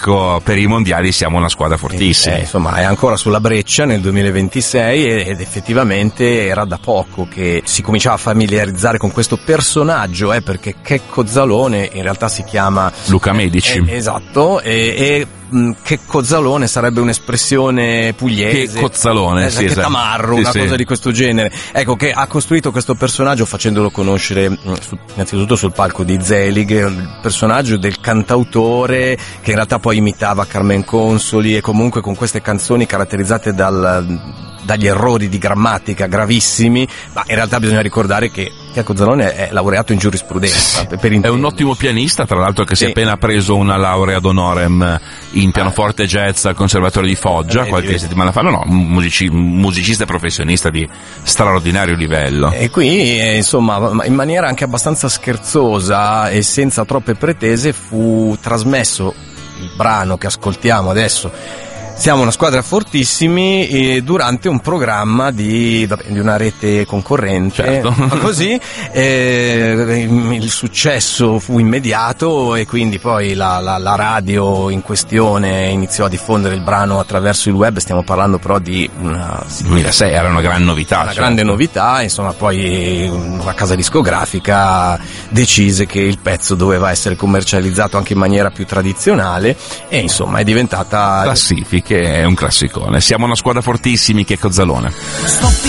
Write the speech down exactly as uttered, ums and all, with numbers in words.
ecco, per i mondiali siamo una squadra fortissima. Eh, insomma, è ancora sulla breccia nel duemilaventisei ed effettivamente era da poco che si cominciava a familiarizzare con questo personaggio, eh, perché Checco Zalone in realtà si chiama Luca Medici. Eh, esatto, e, e Checco Zalone sarebbe un'espressione pugliese. Checco Zalone, eh, sì, che esatto. tamarro, sì, una sì. cosa di questo genere. Ecco, che ha costruito questo personaggio facendolo conoscere mh, su, innanzitutto sul palco di Zelig, il personaggio del cantautore che in realtà poi imitava Carmen Consoli, e comunque con queste canzoni caratterizzate dal dagli errori di grammatica gravissimi, ma in realtà bisogna ricordare che Checco Zalone è laureato in giurisprudenza. Per È un ottimo pianista, tra l'altro, che sì. si è appena preso una laurea d'honorem in pianoforte jazz al Conservatorio di Foggia eh, qualche vedi. settimana fa. No, no, un musici, musicista professionista di straordinario livello. E qui, eh, insomma, in maniera anche abbastanza scherzosa e senza troppe pretese, fu trasmesso il brano che ascoltiamo adesso. Siamo una squadra fortissimi, e durante un programma di, di una rete concorrente, certo. così eh, il successo fu immediato, e quindi poi la, la, la radio in questione iniziò a diffondere il brano attraverso il web. Stiamo parlando però di una, duemilasei, era una gran novità, una certo. grande novità. Insomma, poi una casa discografica decise che il pezzo doveva essere commercializzato anche in maniera più tradizionale, e insomma è diventata classifica, che è un classicone. Siamo una squadra fortissimi, Checco Zalone.